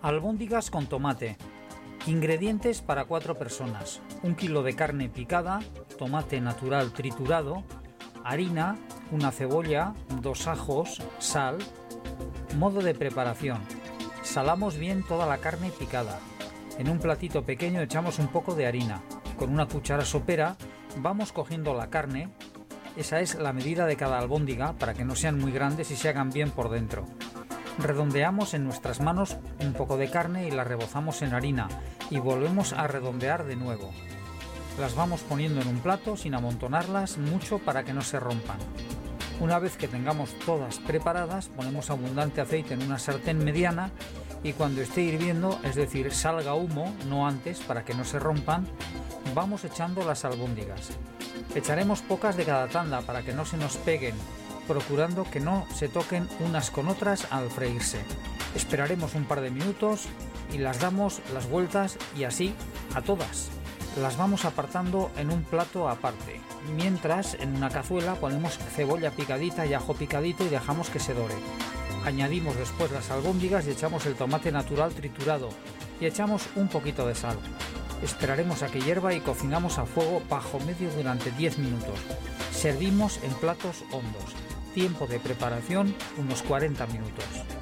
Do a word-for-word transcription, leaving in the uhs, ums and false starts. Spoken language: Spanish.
Albóndigas con tomate. Ingredientes para cuatro personas: un kilo de carne picada, tomate natural triturado, harina, una cebolla, dos ajos, sal. Modo de preparación: salamos bien toda la carne picada. En un platito pequeño echamos un poco de harina. Con una cuchara sopera vamos cogiendo la carne. Esa es la medida de cada albóndiga para que no sean muy grandes y se hagan bien por dentro. Redondeamos en nuestras manos un poco de carne y la rebozamos en harina y volvemos a redondear de nuevo. Las vamos poniendo en un plato sin amontonarlas mucho para que no se rompan. Una vez que tengamos todas preparadas, ponemos abundante aceite en una sartén mediana y cuando esté hirviendo, es decir, salga humo, no antes, para que no se rompan, vamos echando las albóndigas. Echaremos pocas de cada tanda para que no se nos peguen, procurando que no se toquen unas con otras al freírse. Esperaremos un par de minutos y las damos las vueltas y así a todas. Las vamos apartando en un plato aparte, mientras en una cazuela ponemos cebolla picadita y ajo picadito y dejamos que se dore. Añadimos después las albóndigas y echamos el tomate natural triturado y echamos un poquito de sal. Esperaremos a que hierva y cocinamos a fuego bajo medio durante diez minutos. Servimos en platos hondos. Tiempo de preparación unos cuarenta minutos.